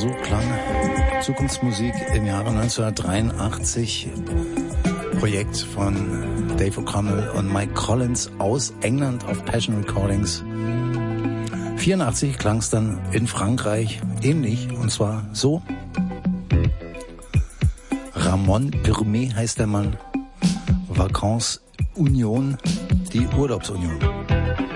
So klang Zukunftsmusik im Jahre 1983. Projekt von Dave O'Connell und Mike Collins aus England auf Passion Recordings. 84 klang es dann in Frankreich ähnlich, und zwar so. Ramon Pirmet heißt der Mann. Vacances Union, die Urlaubsunion.